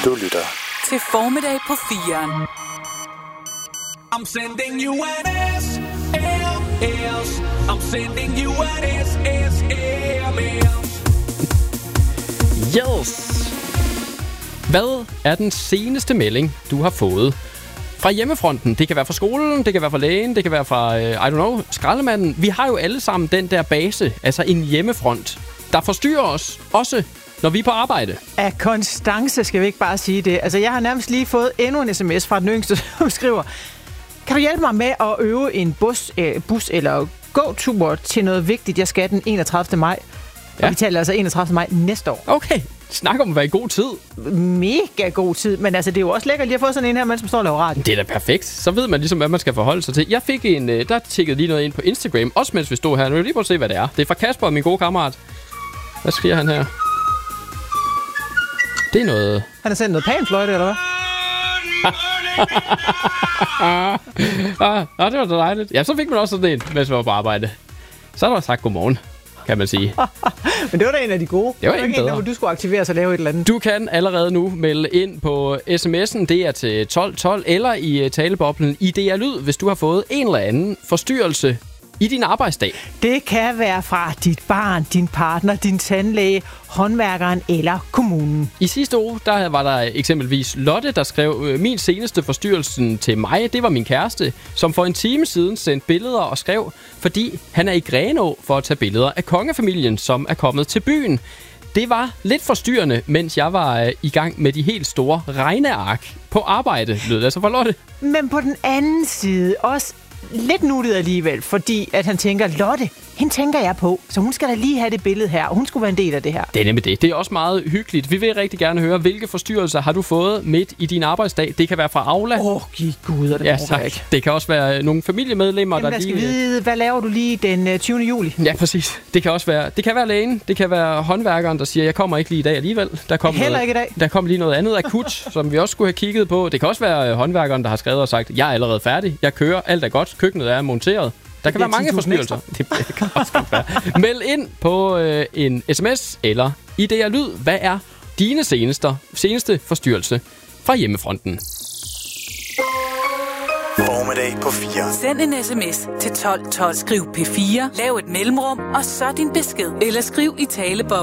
Du lytter til Formiddag på 4'eren. I'm sending you an S-M-S. I'm sending you an S-S-M-S. Yes! Hvad er den seneste melding, du har fået fra hjemmefronten? Det kan være fra skolen, det kan være fra lægen, det kan være fra, I don't know, skraldemanden. Vi har jo alle sammen den der base, altså en hjemmefront, der forstyrrer os, også når vi er på arbejde. Af konstance skal vi ikke bare sige det. Altså, jeg har nærmest lige fået endnu en sms fra den yngste, som skriver: kan du hjælpe mig med at øve en bus eller gåtur til noget vigtigt, jeg skal den 31. maj? Ja. Og vi taler altså 31. maj næste år. Okay, snak om at være i god tid. Mega god tid, men altså, det er jo også lækkert lige at få sådan en her, mens man står og laver radio. Det er da perfekt. Så ved man ligesom, hvad man skal forholde sig til. Jeg fik der tikkede lige noget ind på Instagram, også mens vi stod her. Nu vil lige prøve at se, hvad det er. Det er fra Kasper, min gode kammerat. Hvad skriver han her? Det er noget... Han har sendt noget panfløjte, eller hvad? Det var da dejligt. Ja, så fik man også sådan en, mens vi var på arbejde. Så er der sagt godmorgen, kan man sige. Men det var da en af de gode. Det var en bedre. Hvor du skulle aktivere sig og lave et eller andet. Du kan allerede nu melde ind på sms'en. Det er til 1212 eller i taleboblen i DR Lyd, hvis du har fået en eller anden forstyrrelse i din arbejdsdag. Det kan være fra dit barn, din partner, din tandlæge, håndværkeren eller kommunen. I sidste uge, der var der eksempelvis Lotte, der skrev: min seneste forstyrrelse til mig, det var min kæreste, som for en time siden sendte billeder og skrev, fordi han er i Grenå for at tage billeder af kongefamilien, som er kommet til byen. Det var lidt forstyrrende, mens jeg var i gang med de helt store regneark på arbejde, lød det altså fra Lotte. Men på den anden side også lidt nuttet alligevel, fordi at han tænker, Lotte, hende tænker jeg på, så hun skal da lige have det billede her, og hun skulle være en del af det her. Det er nemlig det. Det er også meget hyggeligt. Vi vil rigtig gerne høre, hvilke forstyrrelser har du fået midt i din arbejdsdag. Det kan være fra Aula. Gud, og det ja, tak. Ikke. Det kan også være nogle familiemedlemmer, der lige... vide, hvad laver du lige den 20. juli? Ja, præcis. Det kan også være, det kan være lægen, det kan være håndværkeren, der siger, jeg kommer ikke lige i dag alligevel. Der kom lige noget andet akut, som vi også skulle have kigget på. Det kan også være håndværkeren, der har skrevet og sagt, jeg er allerede færdig, jeg kører, alt er godt, køkkenet er monteret. Der kan være mange forstyrrelser. Det kan også godt være. Meld ind på en sms eller i DR Lyd. Hvad er dine seneste forstyrrelse fra hjemmefronten? Formiddag på 4. Send en sms til 1212. Skriv P4, lav et mellemrum, og så din besked. Eller skriv i taleboblen.